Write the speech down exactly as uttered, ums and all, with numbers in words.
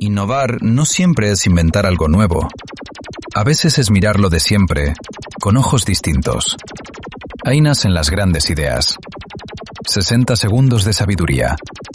Innovar no siempre es inventar algo nuevo. A veces es mirar lo de siempre, con ojos distintos. Ahí nacen las grandes ideas. sesenta segundos de sabiduría,